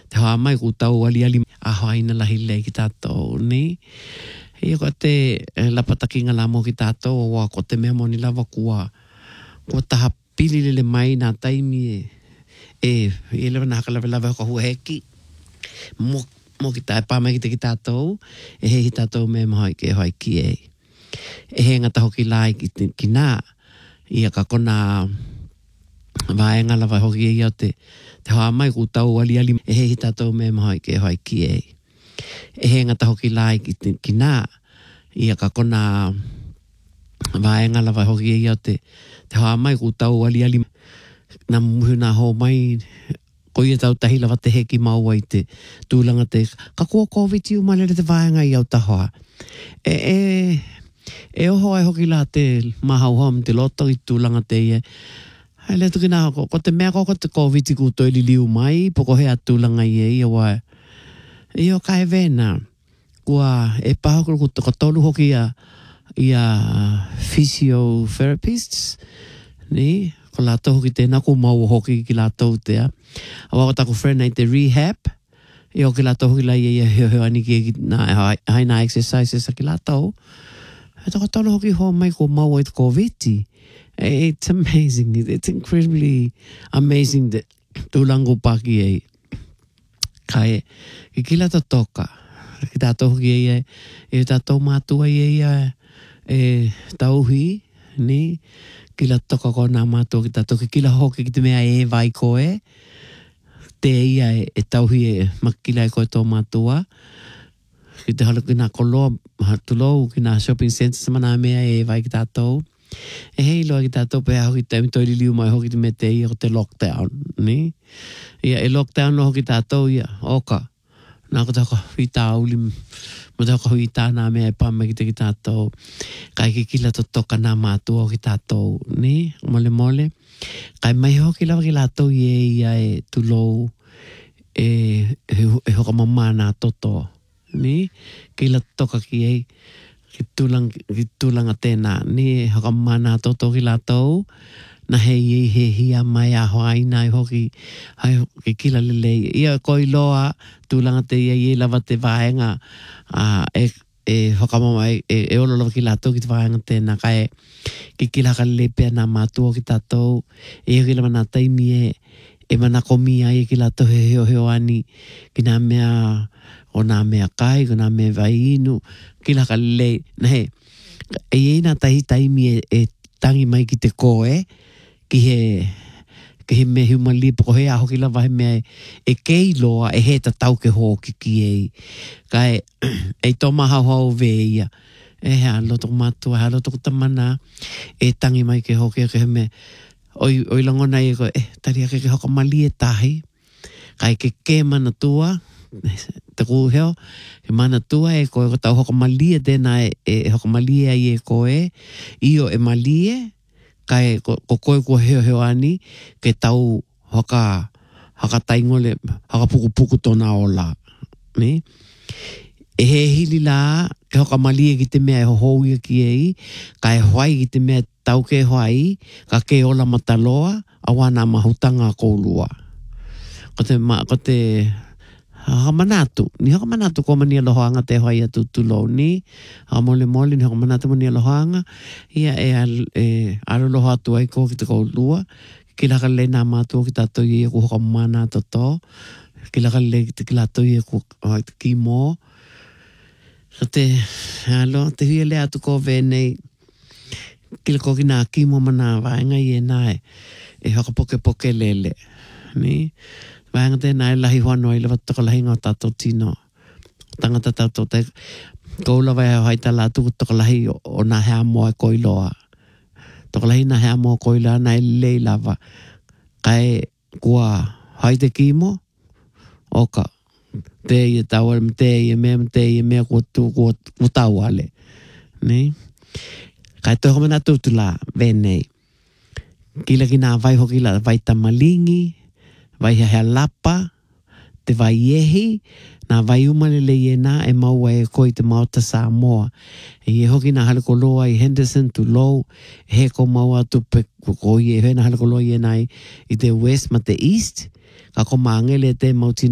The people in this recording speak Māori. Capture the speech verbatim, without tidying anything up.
te hoa mai ku tau ali ali a haina lahi le ki tātou, ni. Hei ko te lapatakinga la mo ki tātou wa ko te mea moni lava kua kua taha pili le mai nā taimi e e e lewa nā kalawe lava ko huheki mo, mo ki tā e pāmai ki te ki tātou e hei tātou mea mahoi ke hoi ki e e he ngata hoki lai ki, ki nā ia ka kona vaenga lava hoki e iau te te hoa mai ku tau ali ali e hei tātou mea mahoi ke hoi ki e e he ngata hoki lai ki, ki nā ia ka kona vaenga lava hoki e iau te te hoa mai ku tau ali ali na muhu na ho mai ko ia tau tahi lava te heki maua i te tūlanga te ka kua COVID i umalere te vaenga i au tahoa e e e oho ai hoki la te mahau hom te loto i tūlanga te ia hai le tuki nā ko, ko te mea ko te COVID i kūtoi li liu mai poko hea tūlanga i e ia wai i o kai vena kua e paha ko ko tolu hoki ia ia physiotherapists ni ko la to hoki te na ko mau hoki ki la to te a wa ta ko friend ai te rehab i o ki la to hoki la ia he he ani ki na hai na exercises ki la to e to ko tolu hoki ho mai ko mau e COVID it's amazing it's incredibly amazing that tulango paki e kai ki kila to toka ki tato hoki e e tato matua e e tauhi ni kila toka ko nā matua ki tato ki kila hoki ki te mea e vai koe te ia e, e tauhi e makila e koe tō matua ki te halu ki nā koloa hatulou ki nā shopping center sama nā mea e vai ki tato e hei loa ki tato pe hoki te mitoi li liu mai hoki te me te ia ko te lockdown ni ia e lockdown no hoki tato ia oka nā ko tako hui tā uli mo tako hui tā nā mea e pāma ki te ki tātou kai ki kila to toka nā mātua o ki tātou ni mole mole kai mai hoki lawa ki lātou i e ia e tulou e, e, e hoka mamā nā toto ni kila toka ki e ki tulang ki tulanga tēnā ni hoka mamā nā toto ki lātou na hei e he hia mai a hoaina i hoki hai ke kila lele ia koi loa tūlanga te ia i lava te vaenga uh, e, e hokamama e, e olo lava ki lato ki te vaenga tēnā kai ke kila ka lele pia nā mātua ki tātou e hoki lava nā taimi e e mana komia i ki lato he heo heo ani ki nā mea o nā mea kai ko nā mea vai inu kila ka lele na he e e nā tahi taimi e, e tangi mai ki te koe ki he ki he me huma li poko he aho ki lava he mea e kei loa e he ta tau ke ho ki ki e kai e to maha hau ve ia e he aloto matua he aloto kutamana e tangi mai ke ho ke he me oi, oi langona e ko e taria ke ke hoka mali e tahi kai ke ke mana tua te ku heo he mana tua e ko e ko tau hoka mali e tēnā e, e hoka mali e ai e ko e io e mali e kai ko koe ko heo heo ani ke tau haka haka taingole haka puku puku tona ola ni e he hili la ke hoka mali e ki te mea e hohoi ki ei kai hoai ki te mea tau ke hoai ka ke ola mataloa awana mahutanga koulua ko te ma ko te haka manatu ni haka manatu ko mani alohaanga te hoai atu tulo ni haka mole mole ni haka manatu mani alohaanga ia e, e aroloha atu ai ko ki te koulua ki laka le nā mātua ki tātou i e ku hoka mana toto ki laka le ki te ki lātou i e ku hoi te kimo so te alo te hui le atu ko venei ki lako ki nā kimo mana vaenga i e nā e e haka poke poke lele ni vaenga tēnā e lahi whanau i lewa toka lahi ngā tātou tino. Tangata tātou te koula vai hau haita la tuku toka lahi o, o nā hea moa e koiloa. Toka lahi nā hea moa koiloa nā e lei lava. Kai kua haite kimo, oka. Te i e tau ale, te i e mea, te i e mea kua tu, kua, kua tau ale. Nei? Kai toi home nā tūtu la, venei. Kila ki nā vai hoki la vai tamalingi, vai hea lapa, te vai iehi, nā vai umalele i e nā e maua e koi te maota sā moa. E i e hoki nā hale koloa i Henderson tu Low, he ko maua tu pe ko i e hoi nā hale koloa i e nai i te West ma te East, ka ko maangele te mauti